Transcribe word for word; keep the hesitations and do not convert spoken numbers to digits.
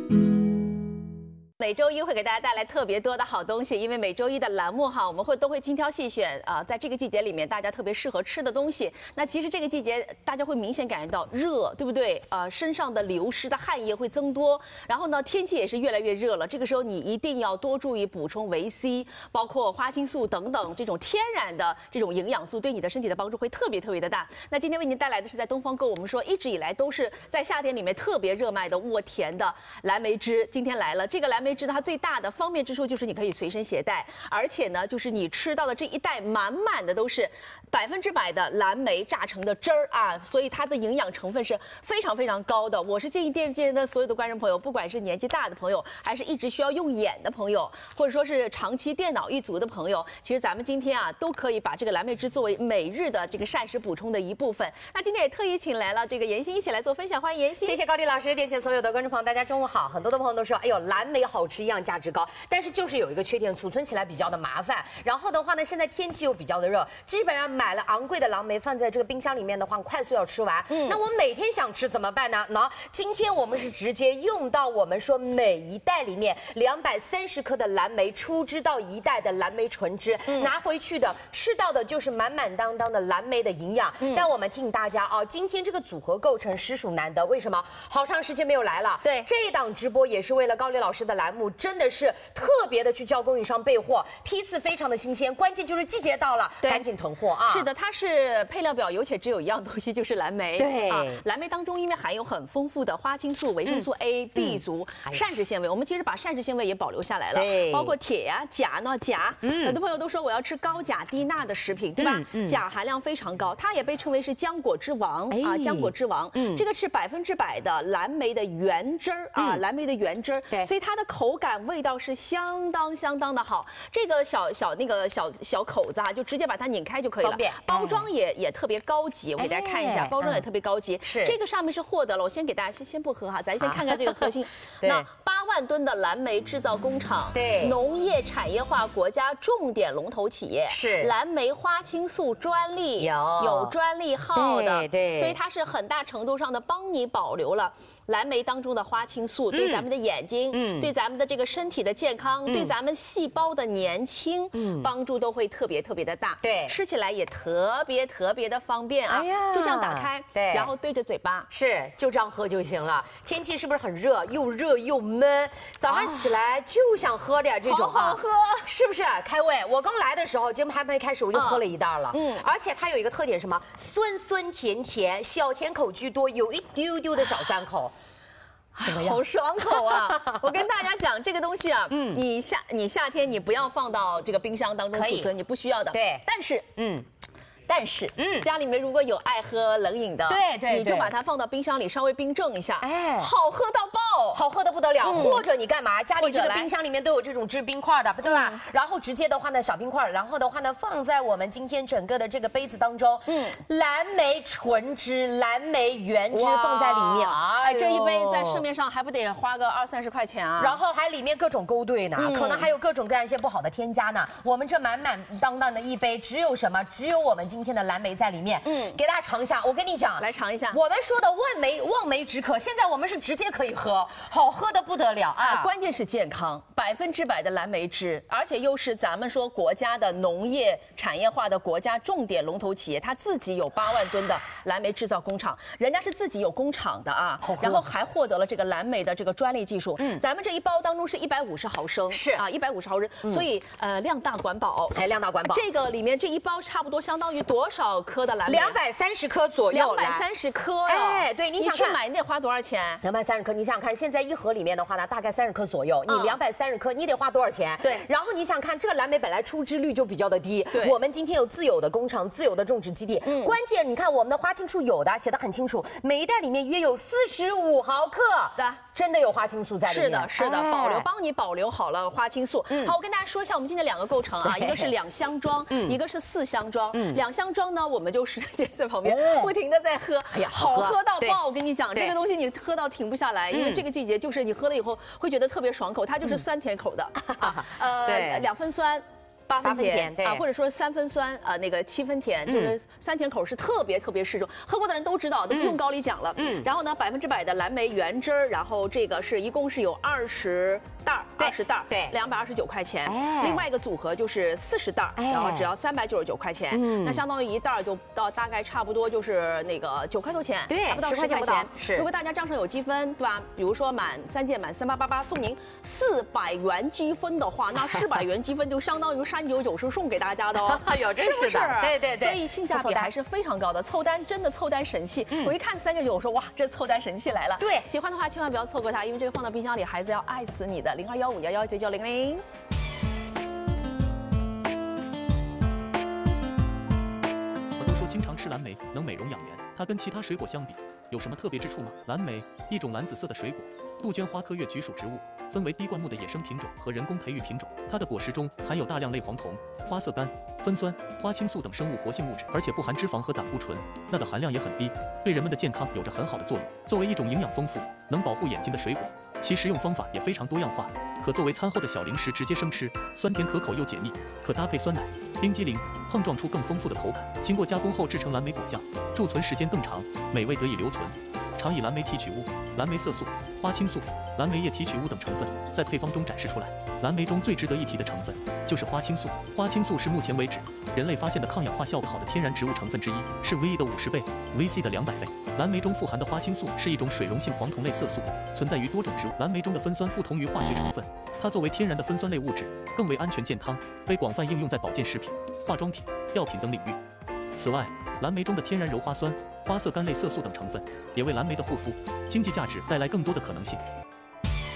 每周一会给大家带来特别多的好东西，因为每周一的栏目哈，我们会都会精挑细选啊、呃，在这个季节里面大家特别适合吃的东西。那其实这个季节大家会明显感觉到热，对不对？呃，身上的流失的汗液会增多，然后呢，天气也是越来越热了。这个时候你一定要多注意补充维 C， 包括花青素等等这种天然的这种营养素，对你的身体的帮助会特别特别的大。那今天为您带来的是在东方购，我们说一直以来都是在夏天里面特别热卖的沃田的蓝莓汁，今天来了。这个蓝莓汁它最大的方便之处就是你可以随身携带，而且呢，就是你吃到的这一袋满满的都是百分之百的蓝莓榨成的汁儿啊，所以它的营养成分是非常非常高的。我是建议电视机前的所有的观众朋友，不管是年纪大的朋友，还是一直需要用眼的朋友，或者说是长期电脑一族的朋友，其实咱们今天啊都可以把这个蓝莓汁作为每日的这个膳食补充的一部分。那今天也特意请来了这个妍希一起来做分享，欢迎妍希。 谢谢高丽老师，电前所有的观众朋友，大家中午好。很多的朋友都说，哎呦，蓝莓好吃，营养价值高，但是就是有一个缺点，储存起来比较的麻烦。然后的话呢，现在天气又比较的热，基本上买了昂贵的蓝莓放在这个冰箱里面的话，快速要吃完。嗯，那我每天想吃怎么办呢？那今天我们是直接用到我们说每一袋里面两百三十克的蓝莓出汁到一袋的蓝莓纯汁，嗯、拿回去的吃到的就是满满当当的蓝莓的营养。嗯、但我们提醒大家啊，今天这个组合构成实属难得，为什么？好长时间没有来了。 对， 这一档直播也是为了高丽老师的栏目，真的是特别的去叫供应商备货，批次非常的新鲜，关键就是季节到了，赶紧囤货啊！ 是的，它是配料表有且只有一样东西，就是蓝莓。 对、 啊，蓝莓当中因为含有很丰富的花青素、维生素 A、B、嗯、族、嗯、膳食纤维，我们其实把膳食纤维也保留下来了，包括铁呀、啊、钾呢，钾，嗯、很多朋友都说我要吃高钾低钠的食品，对吧？嗯嗯、钾含量非常高，它也被称为是浆果之王、哎、啊，浆果之王。嗯，这个是百分之百的蓝莓的原汁儿啊，嗯、蓝莓的原汁儿，对，所以它的口感味道是相当相当的好。这个小小那个小小口子啊，就直接把它拧开就可以了。方便，包装也、哎、也特别高级，我给大家看一下，哎、包装也特别高级。嗯、是这个上面是获得了，我先给大家先先不喝哈，咱先看看这个核心。那八万吨的蓝莓制造工厂，对，农业产业化国家重点龙头企业，是蓝莓花青素专利有有专利号的，对对，所以它是很大程度上的帮你保留了蓝莓当中的花青素，对咱们的眼睛，嗯，对咱们的这个身体的健康，嗯、对咱们细胞的年轻，嗯，帮助都会特别特别的大。对，吃起来也特别特别的方便啊！哎呀，就这样打开，对，然后对着嘴巴， 是就这样喝就行了。天气是不是很热？又热又闷，早上起来就想喝点这种啊，好好喝，是不是？开胃！我刚来的时候，节目还没开始，我就喝了一袋了。嗯，而且它有一个特点，什么？酸酸甜甜，小甜口居多，有一丢丢的小酸口。怎么样？ 好爽口啊！我跟大家讲，这个东西啊，嗯，你夏你夏天你不要放到这个冰箱当中储存，你不需要的。对，但是，嗯。但是，嗯，家里面如果有爱喝冷饮的，对对，你就把它放到冰箱里稍微冰镇一下，哎，好喝到爆， 好喝的不得了。嗯、或者你干嘛？家里这个冰箱里面都有这种制冰块的，对吧？嗯、然后直接的话呢，小冰块，然后的话呢，放在我们今天整个的这个杯子当中，嗯，蓝莓纯汁、蓝莓原汁放在里面， 哎，这一杯在市面上还不得花个二三十块钱啊？ 然后还里面各种勾兑呢，嗯、可能还有各种各样一些不好的添加呢。我们这满满当当的一杯，只有什么？只有我们今天的蓝莓在里面，嗯，给大家尝一下。我跟你讲， 来尝一下。 我们说的望梅望梅止渴，现在我们是直接可以喝，好喝的不得了啊！ 啊关键是健康，百分之百的蓝莓汁，而且又是咱们说国家的农业产业化的国家重点龙头企业，它自己有八万吨的蓝莓制造工厂，人家是自己有工厂的啊，然后还获得了这个蓝莓的这个专利技术。嗯，咱们这一包当中是一百五十毫升，是啊，一百五十毫升，嗯、所以呃量大管饱， 哎，量大管饱。 这个里面这一包差不多相当于多少？颗的蓝莓， 两百三十颗左右， 两百三十颗， 哎，对，你想去买你得花多少钱？ 两百三十颗，你想想看，现在一盒里面的话呢，大概三十颗左右，你两百三十颗，你得花多少钱？对，然后你想看，这个蓝莓本来出汁率就比较的低，对，我们今天有自有的工厂，自有的种植基地，嗯，关键你看我们的花青素有的写的很清楚，每一袋里面约有四十五毫克的，真的有花青素在里面， 是的，是的，保留帮你保留好了花青素。好，我跟大家说一下我们今天两个构成啊，一个是两箱装，一个是四箱装，两箱装呢，我们就是在旁边不停的在喝，哎呀，好喝到爆！我跟你讲，这个东西你喝到停不下来，因为这个季节就是你喝了以后会觉得特别爽口，它就是酸甜口的，呃，两分酸。 八分甜， 甜对啊，或者说三分酸，呃，那个七分甜，就是酸甜口是特别特别适中，喝过的人都知道，都不用高丽讲了。嗯，然后呢，百分之百的蓝莓原汁儿，然后这个是一共是有二十袋儿，二十袋儿， 对， 两百二十九块钱。 哎， 另外一个组合就是四十袋儿，然后只要三百九十九块钱。嗯，那相当于一袋儿就到大概差不多就是那个九块多钱， 对， 还不到十块钱不到。是， 如果大家账上有积分，对吧？比如说满三件满三八八八送您四百元积分的话，那四百元积分就相当于三九九是送给大家的哦。 有真是的，对对对， 所以性价比还是非常高的，凑单真的凑单神器。我一看三九九，我说哇，这凑单神器来了。 对， 喜欢的话千万不要错过它，因为这个放到冰箱里，孩子要爱死你的。零二幺五幺幺九九零零。 我都说经常吃蓝莓能美容养颜，它跟其他水果相比有什么特别之处吗？蓝莓，一种蓝紫色的水果，杜鹃花科越菊属植物，分为滴灌木的野生品种和人工培育品种。它的果实中含有大量类黄酮、花色苷、酚酸、花青素等生物活性物质，而且不含脂肪和胆固醇，钠的含量也很低，对人们的健康有着很好的作用。作为一种营养丰富、能保护眼睛的水果，其食用方法也非常多样化，可作为餐后的小零食直接生吃，酸甜可口又解腻，可搭配酸奶、冰激凌，碰撞出更丰富的口感。经过加工后制成蓝莓果酱，贮存时间更长，美味得以留存。常以蓝莓提取物、蓝莓色素、花青素、蓝莓叶提取物等成分在配方中展示出来。蓝莓中最值得一提的成分就是花青素。花青素是目前为止人类发现的抗氧化效果好的天然植物成分之一，是 V E 的五十倍 ，V C 的两百倍。蓝莓中富含的花青素是一种水溶性黄酮类色素，存在于多种植物。蓝莓中的酚酸不同于化学成分，它作为天然的酚酸类物质，更为安全健康，被广泛应用在保健食品、化妆品、药品等领域。此外，蓝莓中的天然鞣花酸、花色苷类色素等成分，也为蓝莓的护肤经济价值带来更多的可能性。